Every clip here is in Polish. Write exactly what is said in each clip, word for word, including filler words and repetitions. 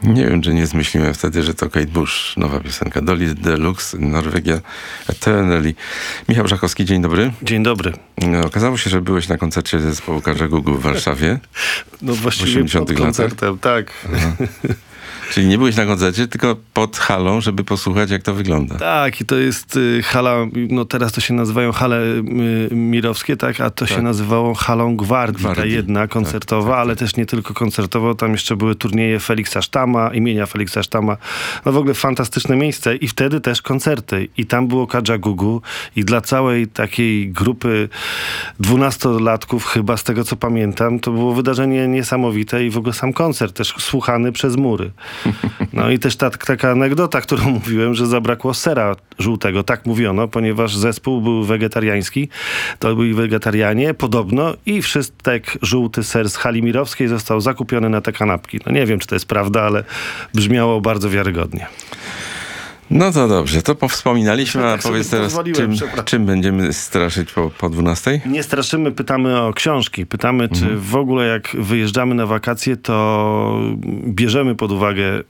Nie wiem, czy nie zmyśliłem wtedy, że to Kate Bush, nowa piosenka. Dolly Deluxe, Norwegia Eternally. Michał Żakowski, dzień dobry. Dzień dobry. No, okazało się, że byłeś na koncercie zespołu Kaja Gugu w Warszawie. No właściwie pod koncertem, tak. Czyli nie byłeś na koncercie, tylko pod halą, żeby posłuchać, jak to wygląda. Tak, i to jest y, hala, no teraz to się nazywają hale y, mirowskie, tak, a to tak. się nazywało halą Gwardii, Gwardii. Ta jedna koncertowa, tak, tak, ale tak. też nie tylko koncertowo, tam jeszcze były turnieje Feliksa Sztama, imienia Feliksa Sztama. No w ogóle fantastyczne miejsce i wtedy też koncerty. I tam było Kaja Gugu i dla całej takiej grupy dwunastolatków, chyba z tego co pamiętam, to było wydarzenie niesamowite i w ogóle sam koncert też słuchany przez mury. No i też ta, taka anegdota, którą mówiłem, że zabrakło sera żółtego. Tak mówiono, ponieważ zespół był wegetariański. To byli wegetarianie, podobno, i wszystek żółty ser z hali mirowskiej został zakupiony na te kanapki. No nie wiem, czy to jest prawda, ale brzmiało bardzo wiarygodnie. No to dobrze, to powspominaliśmy, a tak powiedz teraz, czym, czym będziemy straszyć po, po dwunastej? Nie straszymy, pytamy o książki. Pytamy, mhm. czy w ogóle jak wyjeżdżamy na wakacje, to bierzemy pod uwagę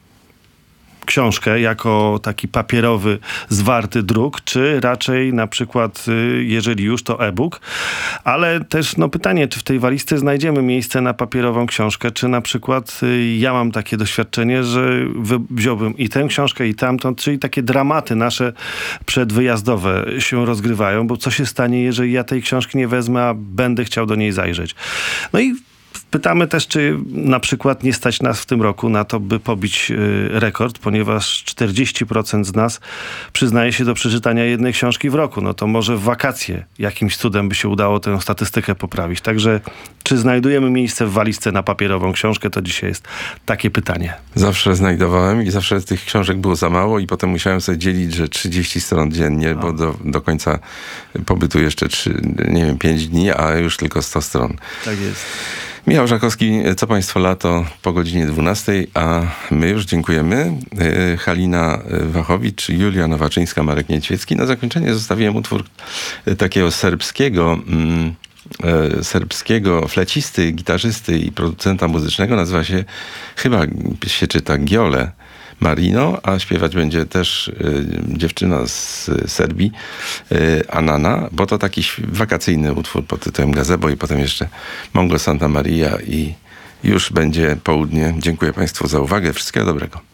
książkę jako taki papierowy, zwarty druk, czy raczej na przykład, jeżeli już, to e-book. Ale też no, pytanie, czy w tej walizce znajdziemy miejsce na papierową książkę, czy na przykład ja mam takie doświadczenie, że wziąłbym i tę książkę, i tamtą, czyli takie dramaty nasze przedwyjazdowe się rozgrywają, bo co się stanie, jeżeli ja tej książki nie wezmę, a będę chciał do niej zajrzeć. No i pytamy też, czy na przykład nie stać nas w tym roku na to, by pobić y, rekord, ponieważ czterdzieści procent z nas przyznaje się do przeczytania jednej książki w roku. No to może w wakacje jakimś cudem by się udało tę statystykę poprawić. Także czy znajdujemy miejsce w walizce na papierową książkę, to dzisiaj jest takie pytanie. Zawsze znajdowałem i zawsze tych książek było za mało i potem musiałem sobie dzielić, że trzydzieści stron dziennie, bo do, do końca pobytu jeszcze trzy, nie wiem, pięć dni, a już tylko sto stron. Tak jest. Michał Żakowski, Co Państwo lato po godzinie dwunastej, a my już dziękujemy. Halina Wachowicz, Julia Nowaczyńska, Marek Niedźwiecki. Na zakończenie zostawiłem utwór takiego serbskiego, mm, e, serbskiego flecisty, gitarzysty i producenta muzycznego. Nazywa się, chyba się czyta Giole Marino, a śpiewać będzie też y, dziewczyna z Serbii, y, Anana, bo to taki wakacyjny utwór pod tytułem Gazebo i potem jeszcze Mongo Santa Maria i już będzie południe. Dziękuję Państwu za uwagę. Wszystkiego dobrego.